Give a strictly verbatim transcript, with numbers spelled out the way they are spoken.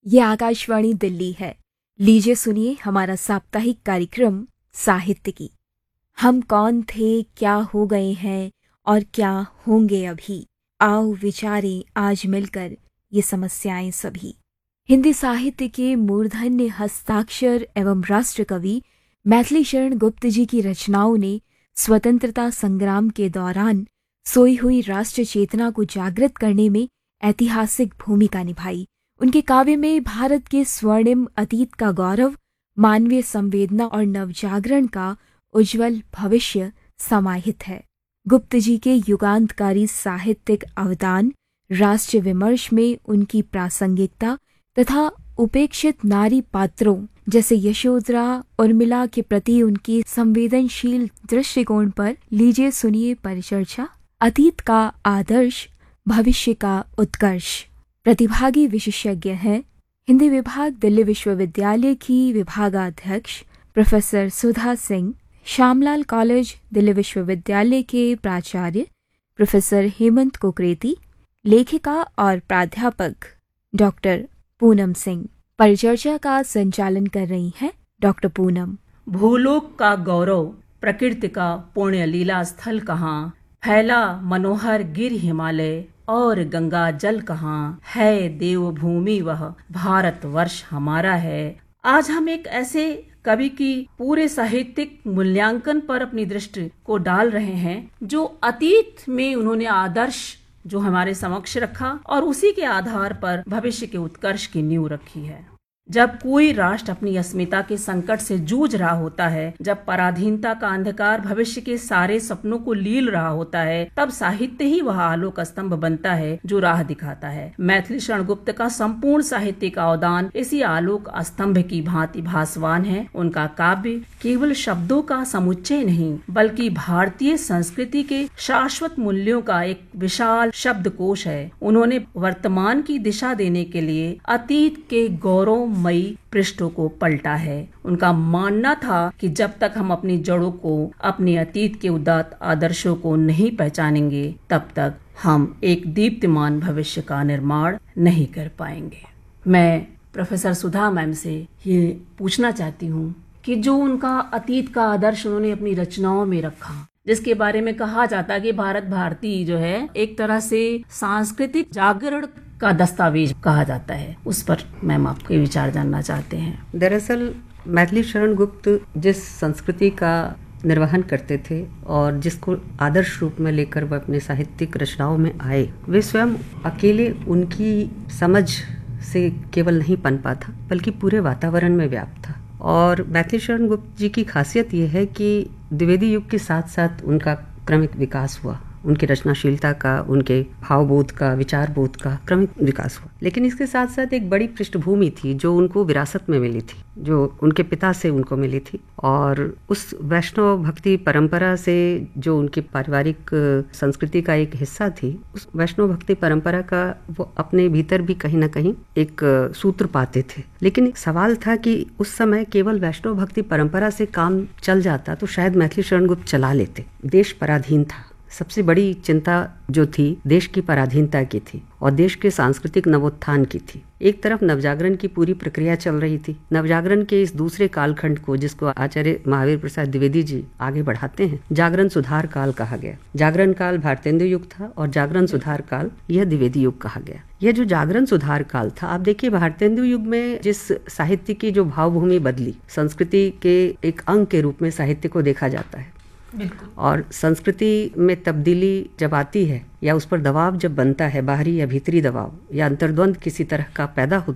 ये आकाशवाणी दिल्ली है। लीजिए सुनिए हमारा साप्ताहिक कार्यक्रम साहित्य की। हम कौन थे, क्या हो गए हैं और क्या होंगे अभी। आओ विचारें आज मिलकर ये समस्याएं सभी। हिंदी साहित्य के मूर्धन्य हस्ताक्षर एवं राष्ट्र कवि मैथिली शरण गुप्त जी की रचनाओं ने स्वतंत्रता संग्राम के दौरान सोई हुई राष्ट्र चेतना को जागृत करने में ऐतिहासिक भूमिका निभाई। उनके काव्य में भारत के स्वर्णिम अतीत का गौरव, मानवीय संवेदना और नवजागरण का उज्जवल भविष्य समाहित है। गुप्त जी के युगांतकारी साहित्यिक अवदान, राष्ट्र विमर्श में उनकी प्रासंगिकता तथा उपेक्षित नारी पात्रों जैसे यशोधरा, उर्मिला के प्रति उनकी संवेदनशील दृष्टिकोण पर लीजिए सुनिए परिचर्चा। अतीत का आदर्श, भविष्य का उत्कर्ष। प्रतिभागी विशेषज्ञ हैं हिंदी विभाग, दिल्ली विश्वविद्यालय की विभागाध्यक्ष प्रोफेसर सुधा सिंह, श्यामलाल कॉलेज, दिल्ली विश्वविद्यालय के प्राचार्य प्रोफेसर हेमंत कुकरेती, लेखिका और प्राध्यापक डॉक्टर पूनम सिंह। परिचर्चा का संचालन कर रही हैं डॉक्टर पूनम। भूलोक का गौरव, प्रकृति का पुण्य लीला स्थल कहाँ, फैला मनोहर गिर हिमालय और गंगा जल कहाँ, है देवभूमि वह भारत वर्ष हमारा है। आज हम एक ऐसे कवि की पूरे साहित्यिक मूल्यांकन पर अपनी दृष्टि को डाल रहे हैं जो अतीत में उन्होंने आदर्श जो हमारे समक्ष रखा और उसी के आधार पर भविष्य के उत्कर्ष की नींव रखी है। जब कोई राष्ट्र अपनी अस्मिता के संकट से जूझ रहा होता है, जब पराधीनता का अंधकार भविष्य के सारे सपनों को लील रहा होता है, तब साहित्य ही वह आलोक स्तंभ बनता है जो राह दिखाता है। मैथिली शरण गुप्त का संपूर्ण साहित्यिक अवदान इसी आलोक स्तंभ की भांति भासवान है। उनका काव्य केवल शब्दों का समुच्चय नहीं, बल्कि भारतीय संस्कृति के शाश्वत मूल्यों का एक विशाल शब्दकोश है। उन्होंने वर्तमान की दिशा देने के लिए अतीत के गौरव मई पृष्ठों को पलटा है। उनका मानना था कि जब तक हम अपनी जड़ों को, अपने अतीत के उदात्त आदर्शों को नहीं पहचानेंगे, तब तक हम एक दीप्तिमान भविष्य का निर्माण नहीं कर पाएंगे। मैं प्रोफेसर सुधा मैम से ये पूछना चाहती हूँ कि जो उनका अतीत का आदर्श उन्होंने अपनी रचनाओं में रखा, जिसके बारे में कहा जाता है कि भारत भारती जो है एक तरह से सांस्कृतिक जागरण का दस्तावेज कहा जाता है, उस पर मैम आपके विचार जानना चाहते हैं। दरअसल मैथिली शरण गुप्त जिस संस्कृति का निर्वहन करते थे और जिसको आदर्श रूप में लेकर वह अपने साहित्यिक रचनाओं में आए, वे स्वयं अकेले उनकी समझ से केवल नहीं पनपा था, बल्कि पूरे वातावरण में व्याप्त था। और मैथिली शरण गुप्त जी की खासियत यह है कि द्विवेदी युग के साथ साथ उनका क्रमिक विकास हुआ। उनकी रचनाशीलता का, उनके भावबोध का, विचार बोध का क्रमिक विकास हुआ। लेकिन इसके साथ साथ एक बड़ी पृष्ठभूमि थी जो उनको विरासत में मिली थी, जो उनके पिता से उनको मिली थी। और उस वैष्णव भक्ति परंपरा से जो उनकी पारिवारिक संस्कृति का एक हिस्सा थी, उस वैष्णव भक्ति परंपरा का वो अपने भीतर भी कहीं ना कहीं एक सूत्र पाते थे। लेकिन एक सवाल था कि उस समय केवल वैष्णव भक्ति परंपरा से काम चल जाता तो शायद मैथिली शरण गुप्त चला लेते। देश पराधीन था, सबसे बड़ी चिंता जो थी देश की पराधीनता की थी और देश के सांस्कृतिक नवोत्थान की थी। एक तरफ नवजागरण की पूरी प्रक्रिया चल रही थी। नवजागरण के इस दूसरे कालखंड को, जिसको आचार्य महावीर प्रसाद द्विवेदी जी आगे बढ़ाते हैं, जागरण सुधार काल कहा गया। जागरण काल भारतेंदु युग था और जागरण सुधार काल यह द्विवेदी युग कहा गया। यह जो जागरण सुधार काल था, आप देखिए भारतेंदु युग में जिस साहित्य की जो भावभूमि बदली, संस्कृति के एक अंग के रूप में साहित्य को देखा जाता है। और संस्कृति में तब्दीली जब आती है या उस पर दबाव जब बनता है, बाहरी या भीतरी दबाव या अंतर्द्वंद किसी तरह का पैदा होता